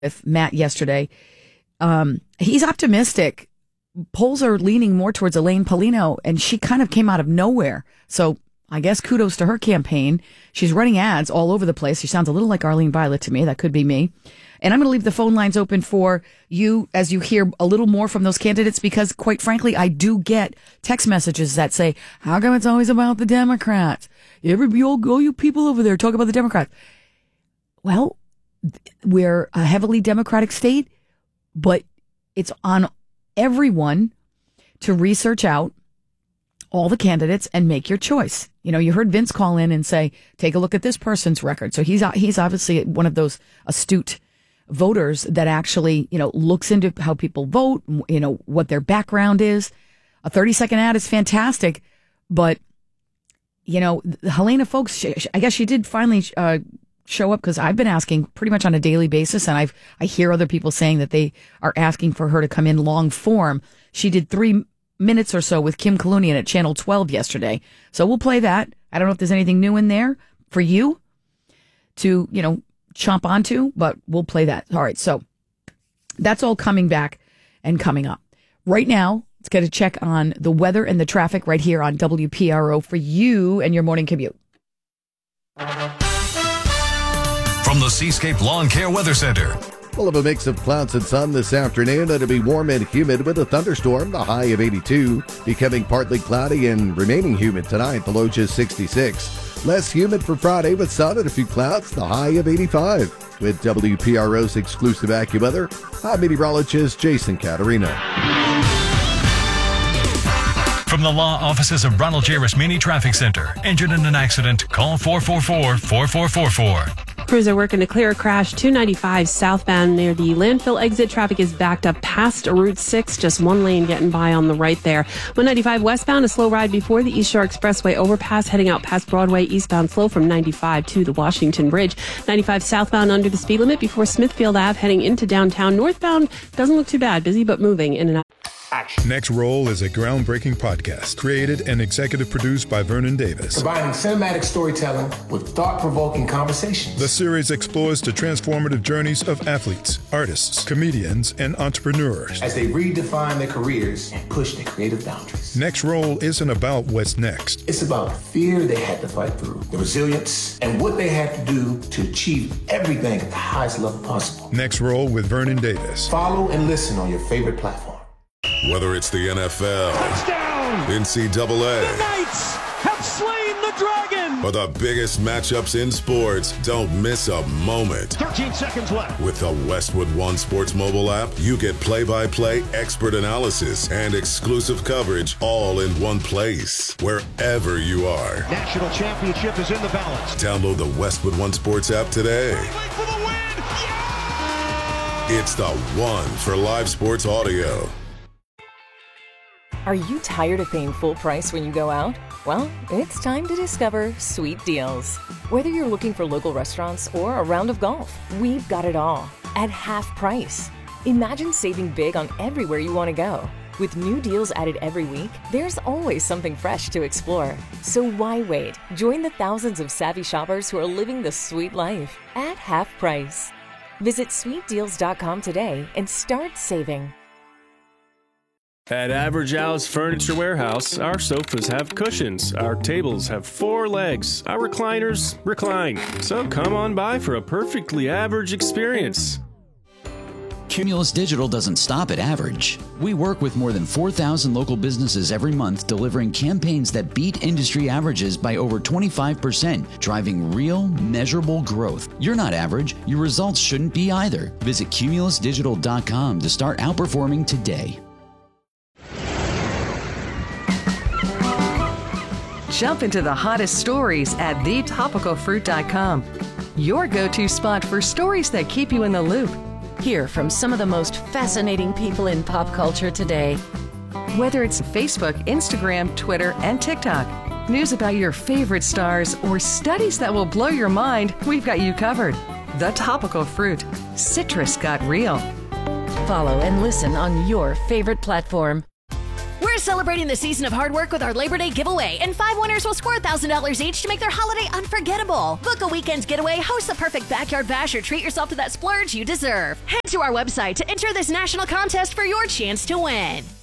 with Matt yesterday. He's optimistic. Polls are leaning more towards Elaine Paulino, and she kind of came out of nowhere. So I guess kudos to her campaign. She's running ads all over the place. She sounds a little like Arlene Violet to me. That could be me. And I'm going to leave the phone lines open for you as you hear a little more from those candidates, because quite frankly, I do get text messages that say, how come it's always about the Democrats? All you people over there talk about the Democrats. Well, we're a heavily Democratic state, but it's on everyone to research out all the candidates and make your choice. You know, you heard Vince call in and say, take a look at this person's record. So he's obviously one of those astute voters that actually, you know, looks into how people vote, you know, what their background is. A 30-second ad is fantastic, but, you know, Helena Foulkes, I guess she did finally show up, because I've been asking pretty much on a daily basis, and I hear other people saying that they are asking for her to come in long form. She did 3 minutes or so with Kim Kalunian at Channel 12 yesterday. So we'll play that. I don't know if there's anything new in there for you to, you know, chomp onto, but we'll play that. All right. So that's all coming back and coming up. Right now, let's get a check on the weather and the traffic right here on WPRO for you and your morning commute. From the Seascape Lawn Care Weather Center. We'll have a mix of clouds and sun this afternoon. It'll be warm and humid with a thunderstorm, the high of 82. Becoming partly cloudy and remaining humid tonight, the low just 66. Less humid for Friday with sun and a few clouds, the high of 85. With WPRO's exclusive AccuWeather, I'm meteorologist Jason Caterina. From the law offices of Ronald J. Rasmini Traffic Center. Injured in an accident? Call 444-4444. Crews are working to clear a crash 295 southbound near the landfill exit. Traffic is backed up past Route 6, just one lane getting by on the right there. 195 westbound, a slow ride before the East Shore Expressway overpass, heading out past Broadway, eastbound flow from 95 to the Washington Bridge. 95 southbound under the speed limit before Smithfield Ave, heading into downtown. Northbound doesn't look too bad, busy but moving in and out. Action. Next Roll is a groundbreaking podcast created and executive produced by Vernon Davis. Combining cinematic storytelling with thought-provoking conversations. The series explores the transformative journeys of athletes, artists, comedians, and entrepreneurs as they redefine their careers and push their creative boundaries. Next Roll isn't about what's next. It's about the fear they had to fight through, the resilience, and what they had to do to achieve everything at the highest level possible. Next Roll with Vernon Davis. Follow and listen on your favorite platform. Whether it's the NFL, touchdown, NCAA, the Knights have slain the dragon, or the biggest matchups in sports, don't miss a moment. 13 seconds left. With the Westwood One Sports mobile app, you get play-by-play expert analysis and exclusive coverage all in one place, wherever you are. National championship is in the balance. Download the Westwood One Sports app today. For the win. Yeah! It's the one for live sports audio. Are you tired of paying full price when you go out? Well, it's time to discover Sweet Deals. Whether you're looking for local restaurants or a round of golf, we've got it all at half price. Imagine saving big on everywhere you want to go. With new deals added every week, there's always something fresh to explore. So why wait? Join the thousands of savvy shoppers who are living the sweet life at half price. Visit sweetdeals.com today and start saving. At Average House Furniture Warehouse, our sofas have cushions, our tables have 4 legs, our recliners recline. So come on by for a perfectly average experience. Cumulus Digital doesn't stop at average. We work with more than 4,000 local businesses every month, delivering campaigns that beat industry averages by over 25%, driving real, measurable growth. You're not average. Your results shouldn't be either. Visit cumulusdigital.com to start outperforming today. Jump into the hottest stories at thetopicalfruit.com. Your go-to spot for stories that keep you in the loop. Hear from some of the most fascinating people in pop culture today. Whether it's Facebook, Instagram, Twitter, and TikTok, news about your favorite stars, or studies that will blow your mind, we've got you covered. The Topical Fruit. Citrus got real. Follow and listen on your favorite platform. We're celebrating the season of hard work with our Labor Day giveaway, and 5 winners will score $1,000 each to make their holiday unforgettable. Book a weekend's getaway, host the perfect backyard bash, or treat yourself to that splurge you deserve. Head to our website to enter this national contest for your chance to win.